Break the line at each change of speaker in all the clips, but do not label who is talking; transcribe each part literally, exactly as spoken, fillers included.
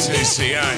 two C A.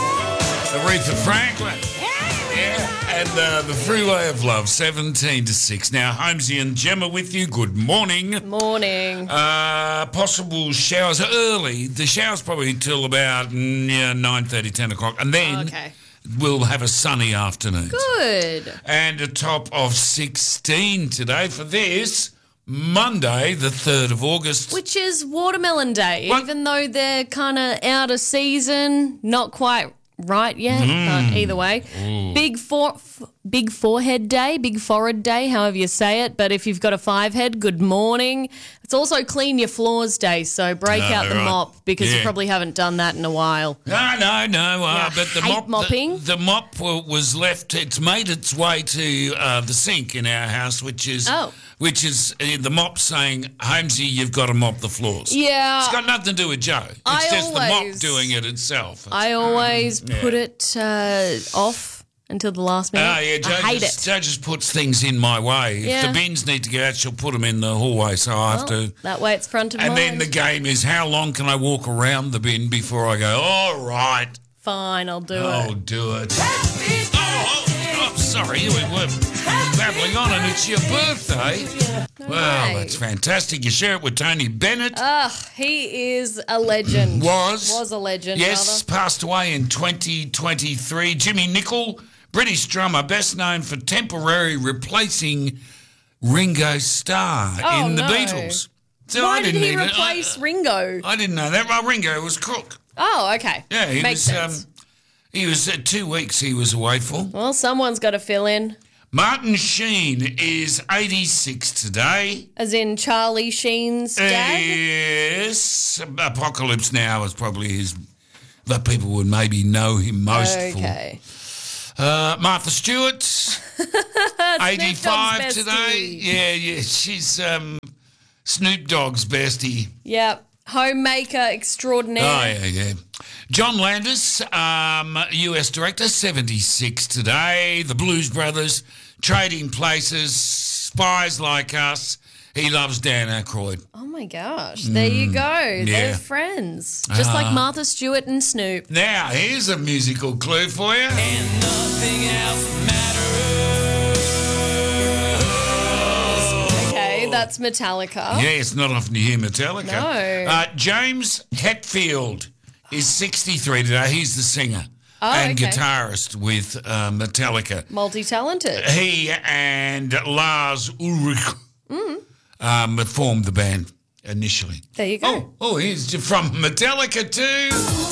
Aretha Franklin. Yeah. And uh, the Freeway of Love, seventeen to six. Now, Holmesy and Gemma with you. Good morning.
Morning.
Uh, possible showers early. The showers probably till about mm, yeah, nine thirty, ten o'clock. And then
Okay.
we'll have a sunny afternoon.
Good.
And a top of sixteen today for this Monday, the third of August.
Which is Watermelon Day,
What?
even though they're kind of out of season, not quite right yet,
Mm.
but either way. Big for, f- big forehead day, big forehead day, however you say it. But if you've got a five head, good morning. It's also clean your floors day, so break
Ah,
out the
right.
mop because you
Yeah.
probably haven't done that in a while.
No, no, no. Uh,
Yeah,
but the
hate
mop,
mopping.
The, the mop wa- was left. It's made its way to uh, the sink in our house, which is
Oh.
which is uh, the mop saying, "Holmesy, you've got to mop the floors."
Yeah.
It's got nothing to do with Joe. It's
I
just the mop
always-
doing it itself.
I always
Yeah.
put it uh, off until the last minute.
Ah, yeah, Joe
I hate
just,
it.
Joe just puts things in my way. If
Yeah.
the bins need to go out, she'll put them in the hallway, so I have
Well,
to.
that way it's front of
And
mind.
then the game is, how long can I walk around the bin before I go, all right,
Fine, I'll do
I'll
it.
do it. Oh, oh, oh, sorry, we were babbling on and it's your birthday.
No
Well,
way.
that's fantastic. You share it with Tony Bennett.
Ugh, he is a legend.
Was.
Was a legend,
Yes, passed away in twenty twenty-three. Jimmy Nicol, British drummer, best known for temporarily replacing Ringo Starr
Oh,
in the
no.
Beatles. So
Why
I
did
didn't
he
even,
replace
I,
Ringo?
I didn't know that. Well, Ringo was crook.
Oh, okay.
Yeah, he
Makes
was.
sense.
Um, he was uh, two weeks. He was away for.
Well, someone's got to fill in.
Martin Sheen is eighty-six today.
As in Charlie Sheen's dad?
Yes, Apocalypse Now is probably his. That people would maybe know him most
Okay.
for. Uh, Martha Stewart, eighty-five
Dogg's
today.
bestie.
Yeah, yeah, she's um, Snoop Dogg's bestie.
Yep. Homemaker extraordinaire.
Oh, yeah, yeah. John Landis, um, U S director, seventy-six today. The Blues Brothers, Trading Places, Spies Like Us. He loves Dan Aykroyd.
Oh, my gosh. There you go.
yeah.
They're friends. Just like
Ah.
Martha Stewart and Snoop.
Now, here's a musical clue for you.
And nothing else matters.
Okay, that's Metallica.
Yeah, it's not often you hear Metallica.
No.
Uh, James Hetfield is sixty-three today. He's the singer
Oh,
and
okay.
guitarist with uh, Metallica.
Multi-talented.
He and Lars Ulrich
Mm.
um, formed the band initially.
There you go.
Oh, oh, he's from Metallica too.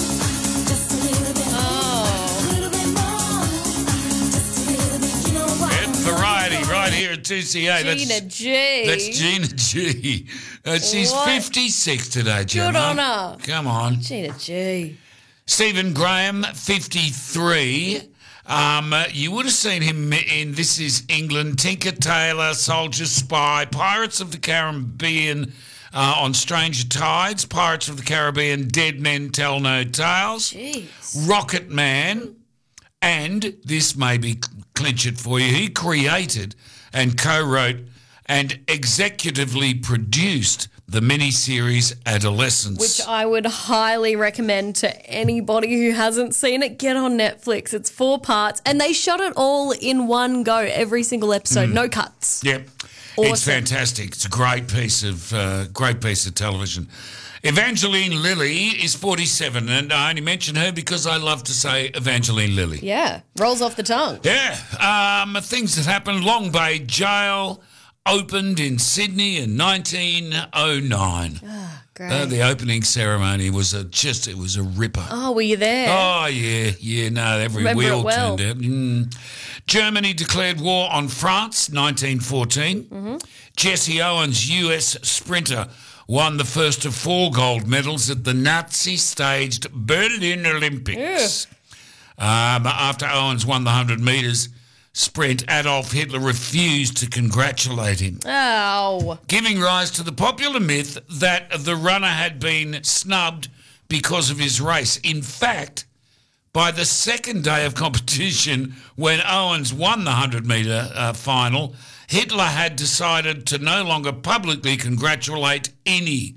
At Variety, right here at two C A.
Gina
that's,
G.
That's Gina G. Uh, she's
What?
fifty-six today, Gemma.
on her.
Come on.
Gina G.
Stephen Graham, fifty-three. Um, uh, you would have seen him in This Is England, Tinker Tailor, Soldier Spy, Pirates of the Caribbean uh, on Stranger Tides, Pirates of the Caribbean, Dead Men Tell No Tales,
Jeez.
Rocket Man, and this maybe clinch it for you, he created and co-wrote and executively produced the miniseries Adolescence.
Which I would highly recommend to anybody who hasn't seen it. Get on Netflix. It's four parts, and they shot it all in one go, every single episode, no cuts.
Yep.
Awesome.
It's fantastic. It's a great piece of uh, great piece of television. Evangeline Lilly is forty-seven, and I only mention her because I love to say Evangeline Lilly.
Yeah, rolls off the tongue.
Yeah. Um, things that happened. Long Bay Jail opened in Sydney in nineteen oh nine.
Ah, great.
Uh, the opening ceremony was a just it was a ripper.
Oh, were you there?
Oh, yeah, yeah, no, every
Remember
wheel
it well.
turned out. Mm. Germany declared war on France, nineteen fourteen.
Mm-hmm.
Jesse Owens, U S sprinter, won the first of four gold medals at the Nazi-staged Berlin Olympics. Um, after Owens won the one hundred metres sprint, Adolf Hitler refused to congratulate him,
Oh.
giving rise to the popular myth that the runner had been snubbed because of his race. In fact, by the second day of competition, when Owens won the one hundred metre uh, final, Hitler had decided to no longer publicly congratulate any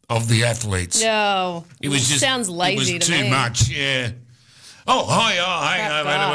of the athletes.
No.
It was just
Sounds lazy
It was
to
too
me.
much. Yeah. Oh, hi, oh, hang
Crap
on.